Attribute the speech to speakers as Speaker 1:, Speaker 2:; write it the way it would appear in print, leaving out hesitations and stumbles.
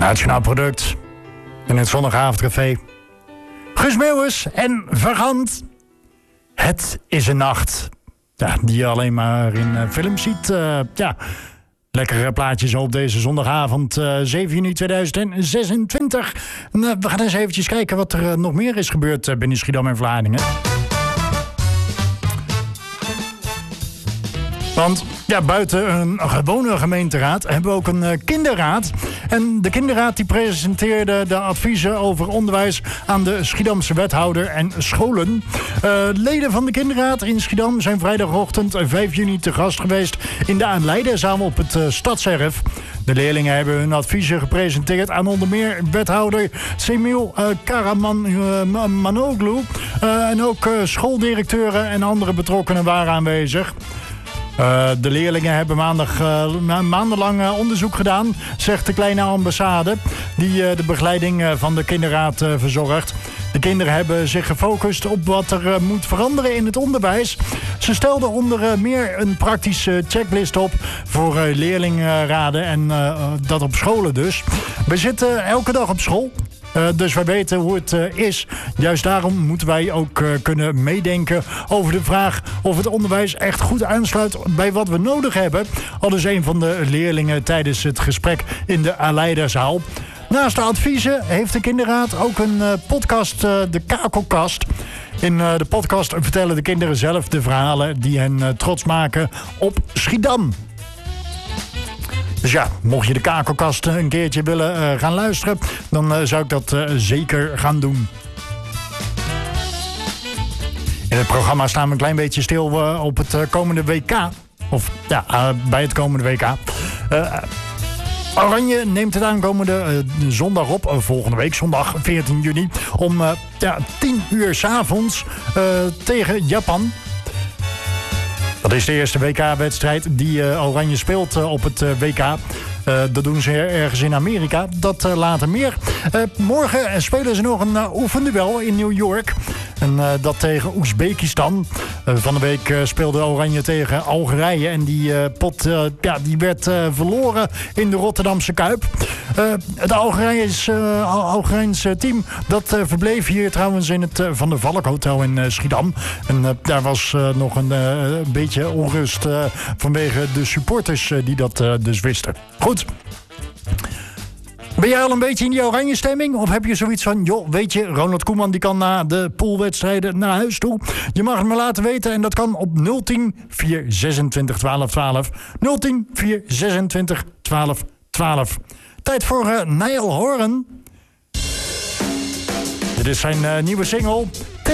Speaker 1: Nationaal product in het zondagavondcafé. Guus Meeuwis en Vagant. Het is een nacht. Ja, die je alleen maar in films ziet. Lekkere plaatjes op deze zondagavond, 7 juni 2026. We gaan eens eventjes kijken wat er nog meer is gebeurd binnen Schiedam en Vlaardingen. Want ja, buiten een gewone gemeenteraad hebben we ook een kinderraad. En de kinderraad die presenteerde de adviezen over onderwijs aan de Schiedamse wethouder en scholen. Leden van de kinderraad in Schiedam zijn vrijdagochtend 5 juni te gast geweest in de Leidenzaal op het Stadserf. De leerlingen hebben hun adviezen gepresenteerd aan onder meer wethouder Semil Karamanoglu. En ook schooldirecteuren en andere betrokkenen waren aanwezig. De leerlingen hebben maandenlang onderzoek gedaan, zegt de kleine ambassade, die de begeleiding van de kinderraad verzorgt. De kinderen hebben zich gefocust op wat er moet veranderen in het onderwijs. Ze stelden onder meer een praktische checklist op voor leerlingenraden en dat op scholen dus. We zitten elke dag op school. Dus wij weten hoe het is. Juist daarom moeten wij ook kunnen meedenken over de vraag of het onderwijs echt goed aansluit bij wat we nodig hebben. Al dus een van de leerlingen tijdens het gesprek in de Leidenzaal. Naast de adviezen heeft de kinderraad ook een podcast, de Kakelkast. In de podcast vertellen de kinderen zelf de verhalen die hen trots maken op Schiedam. Dus ja, mocht je de Kakelkast een keertje willen gaan luisteren, dan zou ik dat zeker gaan doen. In het programma staan we een klein beetje stil op het komende WK. Of ja, bij het komende WK. Oranje neemt het aankomende zondag op, volgende week zondag 14 juni, om 10 uur 's avonds tegen Japan. Dat is de eerste WK-wedstrijd die Oranje speelt op het WK. Dat doen ze ergens in Amerika. Dat later meer. Morgen spelen ze nog een oefenduel in New York. En dat tegen Oezbekistan. Van de week speelde Oranje tegen Algerije. En die pot die werd verloren in de Rotterdamse Kuip. Het Algerijnse team dat verbleef hier trouwens in het Van der Valk Hotel in Schiedam. En daar was nog een beetje onrust vanwege de supporters die dat dus wisten. Goed. Ben jij al een beetje in die oranje stemming? Of heb je zoiets van, joh, weet je, Ronald Koeman die kan na de poolwedstrijden naar huis toe. Je mag het me laten weten en dat kan op 010 426 1212. 010 426 1212. Tijd voor Niall Horan. Dit is zijn nieuwe single,